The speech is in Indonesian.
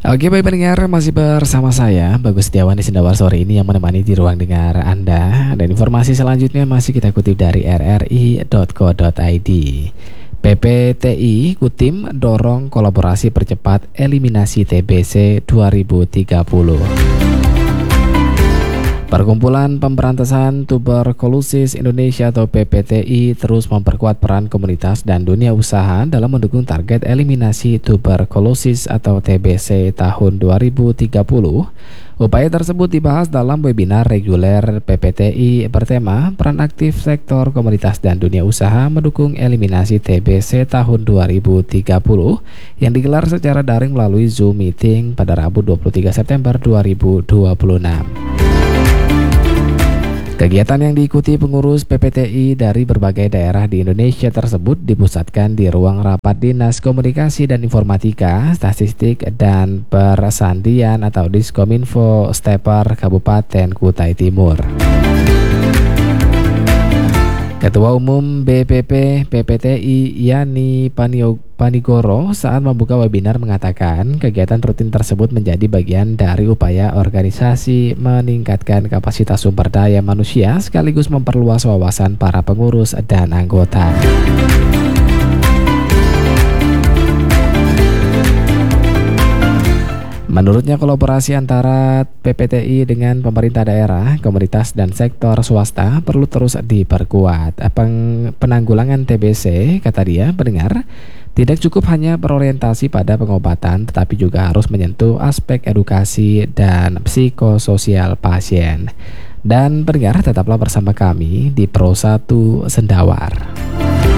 Oke, baik pendengar, masih bersama saya Bagus Setiawan di Sendawar sore ini yang menemani di ruang dengar Anda. Dan informasi selanjutnya masih kita kutip dari rri.co.id. PPTI Kutim dorong kolaborasi percepat eliminasi TBC 2030. Perkumpulan Pemberantasan Tuberkulosis Indonesia atau PPTI terus memperkuat peran komunitas dan dunia usaha dalam mendukung target eliminasi tuberkulosis atau TBC tahun 2030. Upaya tersebut dibahas dalam webinar reguler PPTI bertema Peran Aktif Sektor Komunitas dan Dunia Usaha Mendukung Eliminasi TBC tahun 2030 yang digelar secara daring melalui Zoom Meeting pada Rabu 23 September 2026. Kegiatan yang diikuti pengurus PPTI dari berbagai daerah di Indonesia tersebut dipusatkan di ruang rapat Dinas Komunikasi dan Informatika, Statistik dan Persandian atau Diskominfo Steper Kabupaten Kutai Timur. Ketua Umum BPP PPTI Yani Panigoro saat membuka webinar mengatakan kegiatan rutin tersebut menjadi bagian dari upaya organisasi meningkatkan kapasitas sumber daya manusia sekaligus memperluas wawasan para pengurus dan anggota. Menurutnya kolaborasi antara PPTI dengan pemerintah daerah, komunitas dan sektor swasta perlu terus diperkuat. Penanggulangan TBC, kata dia, pendengar, tidak cukup hanya berorientasi pada pengobatan, tetapi juga harus menyentuh aspek edukasi dan psikososial pasien. Dan pendengar, tetaplah bersama kami di Pro 1 Sendawar.